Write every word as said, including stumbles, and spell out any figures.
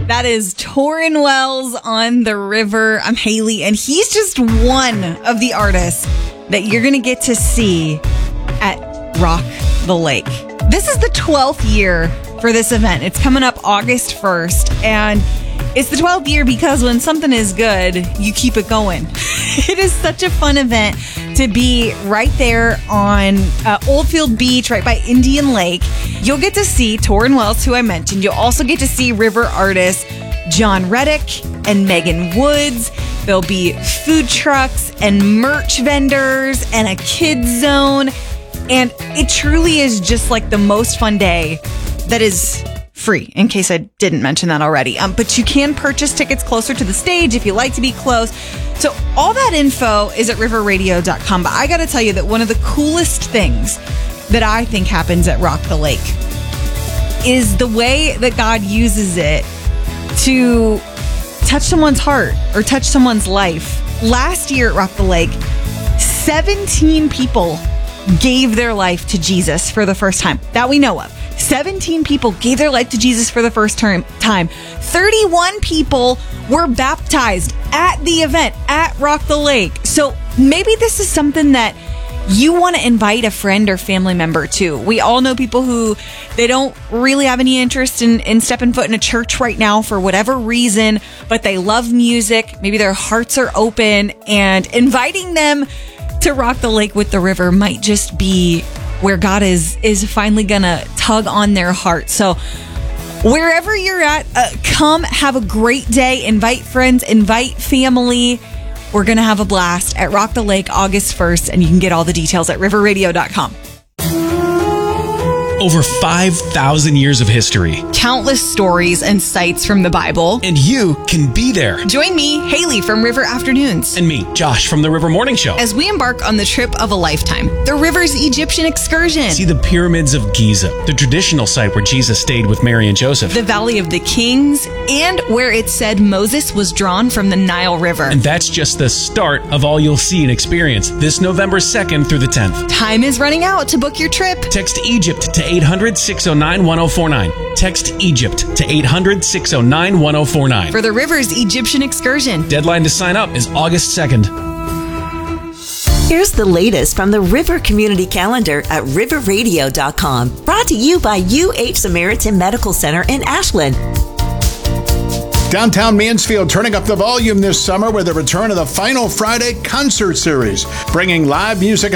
That is Torrin Wells on the river. I'm Haley, and he's just one of the artists that you're going to get to see at Rock the Lake. This is the twelfth year for this event. It's coming up August first, and it's the twelfth year because when something is good, you keep it going. It is such a fun event to be right there on uh, Oldfield Beach, right by Indian Lake. You'll get to see Torrin Wells, who I mentioned. You'll also get to see river artists John Reddick and Megan Woods. There'll be food trucks and merch vendors and a kids zone. And it truly is just like the most fun day that is free, in case I didn't mention that already. Um, but you can purchase tickets closer to the stage if you like to be close. So all that info is at river radio dot com. But I got to tell you that one of the coolest things that I think happens at Rock the Lake is the way that God uses it to touch someone's heart or touch someone's life. Last year at Rock the Lake, seventeen people gave their life to Jesus for the first time that we know of. seventeen people gave their life to Jesus for the first term, time. thirty-one people were baptized at the event at Rock the Lake. So maybe this is something that you want to invite a friend or family member to. We all know people who they don't really have any interest in, in stepping foot in a church right now for whatever reason, but they love music. Maybe their hearts are open, and inviting them to Rock the Lake with the river might just be where God is is finally gonna tug on their heart. So wherever you're at, uh, come have a great day. Invite friends, invite family. We're gonna have a blast at Rock the Lake August first, and you can get all the details at river radio dot com. Over five thousand years of history. Countless stories and sights from the Bible. And you can be there. Join me, Haley from River Afternoons. And me, Josh from the River Morning Show. As we embark on the trip of a lifetime, the River's Egyptian excursion. See the pyramids of Giza, the traditional site where Jesus stayed with Mary and Joseph. The Valley of the Kings, and where it said Moses was drawn from the Nile River. And that's just the start of all you'll see and experience this November second through the tenth. Time is running out to book your trip. Text Egypt to eight hundred, six oh nine, one oh four nine. Text Egypt to eight hundred, six oh nine, one oh four nine. For the River's Egyptian excursion. Deadline to sign up is August second. Here's the latest from the River Community Calendar at river radio dot com. Brought to you by U H Samaritan Medical Center in Ashland. Downtown Mansfield turning up the volume this summer with the return of the Final Friday concert series, bringing live music